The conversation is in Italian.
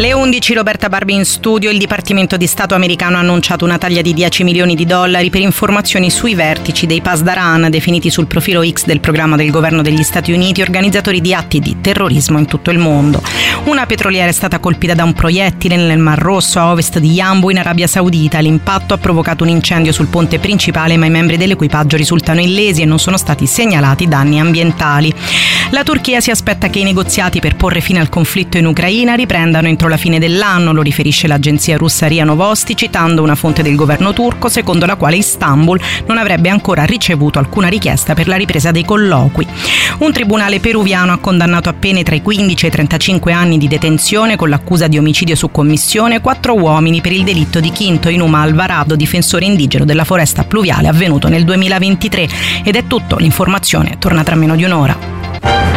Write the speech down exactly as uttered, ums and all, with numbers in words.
Le undici, Roberta Barbi in studio. Il Dipartimento di Stato americano ha annunciato una taglia di dieci milioni di dollari per informazioni sui vertici dei Pasdaran, definiti sul profilo X del programma del governo degli Stati Uniti, organizzatori di atti di terrorismo in tutto il mondo. Una petroliera è stata colpita da un proiettile nel Mar Rosso a ovest di Yanbu in Arabia Saudita. L'impatto ha provocato un incendio sul ponte principale, ma i membri dell'equipaggio risultano illesi e non sono stati segnalati danni ambientali. La Turchia si aspetta che i negoziati per porre fine al conflitto in Ucraina riprendano entro la fine dell'anno, lo riferisce l'agenzia russa RIA Novosti, citando una fonte del governo turco secondo la quale Istanbul non avrebbe ancora ricevuto alcuna richiesta per la ripresa dei colloqui. Un tribunale peruviano ha condannato a pene tra i quindici e i trentacinque anni di detenzione con l'accusa di omicidio su commissione quattro uomini per il delitto di Quinto Inuma Alvarado, difensore indigeno della foresta pluviale, avvenuto nel duemilaventitré. Ed è tutto, l'informazione torna tra meno di un'ora.